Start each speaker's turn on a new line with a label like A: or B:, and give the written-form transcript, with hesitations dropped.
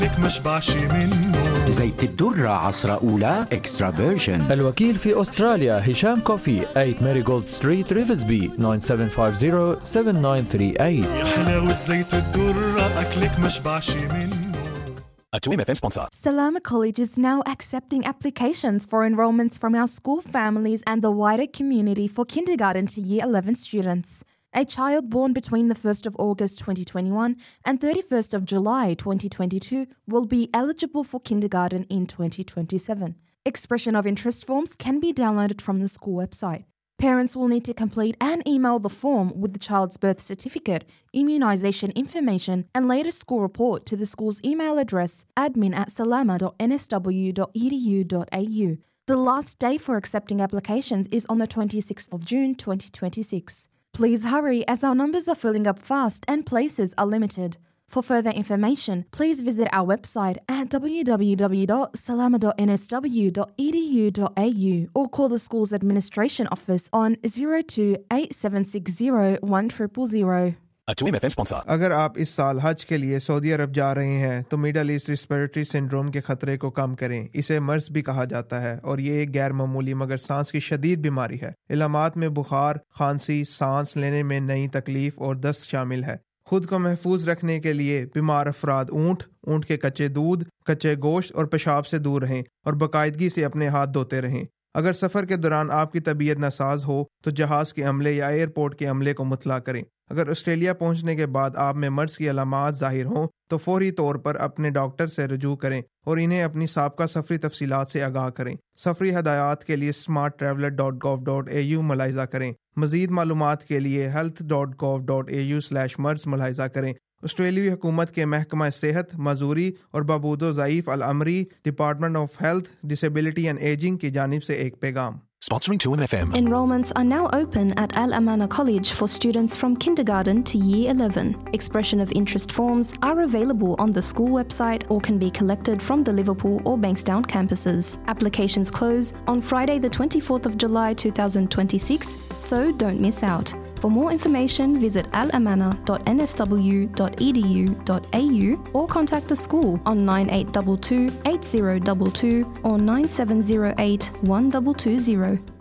A: لك مشبعش منه.
B: زيت الدرة عصرة أولى إكسترا فيرجن.
C: الوكيل في أستراليا هشام كوفي 8 ماريغولد ستريت ريفزبي 9750-7938.
A: يا حلاوة زيت الدرة أكلك مشبعش منه.
D: A 2MFM sponsor.
E: Salama College is now accepting applications for enrolments from our school families and the wider community for kindergarten to year 11 students. A child born between the 1st of August 2021 and 31st of July 2022 will be eligible for kindergarten in 2027. Expression of interest forms can be downloaded from the school website. Parents will need to complete and email the form with the child's birth certificate, immunisation information and latest school report to the school's email address admin@salama.nsw.edu.au. The last day for accepting applications is on the 26th of June 2026. Please hurry as our numbers are filling up fast and places are limited. For further information, please visit our website at www.salama.nsw.edu.au or call the school's administration office on 0287601000.
D: A 2MFM sponsor.
F: अगर आप इस साल हज के लिए Saudi अरब जा रहे हैं तो मिडल ईस्ट रिस्पिरेटरी सिंड्रोम के खतरे को कम करें। इसे मर्स भी कहा जाता है और ये एक गैर मामूली मगर सांस की शदीद बीमारी है। इलामात में बुखार, खांसी, सांस लेने में नई तकलीफ और दस्त शामिल है। खुद को महफूज रखने के लिए बीमार अफराद ऊंट के कच्चे दूध, कच्चे गोश्त और पेशाब से दूर रहें और बाकायदगी से अपने हाथ धोते रहें। अगर सफ़र के दौरान आपकी तबीयत नासाज हो तो जहाज़ के अमले या एयरपोर्ट के अमले को मुतला करें। अगर ऑस्ट्रेलिया पहुंचने के बाद आप में मर्ज की अलामात जाहिर हों तो फौरी तौर पर अपने डॉक्टर से रुजू करें और इन्हें अपनी साबका सफरी तफसीलात से आगाह करें। सफरी हदायत के लिए smarttraveler.gov.au मुलाहिजा करें। मज़ीद मालूमात के लिए health.gov.au/मर्ज मुलाहिजा करें। ऑस्ट्रेलियाई हुकूमत के महकमा सेहत, मजूरी और बबूदो ज़ईफ अल-अमरी, department of health, disability and ageing की जानिब से एक पैगाम।
D: Sponsoring 2MFM.
G: Enrollments are now open at Al Amana College for students from kindergarten to year 11. Expression of interest forms are available on the school website or can be collected from the Liverpool or Bankstown campuses. Applications close on Friday the 24th of July 2026, so don't miss out. For more information, visit alamana.nsw.edu.au or contact the school on 9822 8022 or 9708 1220.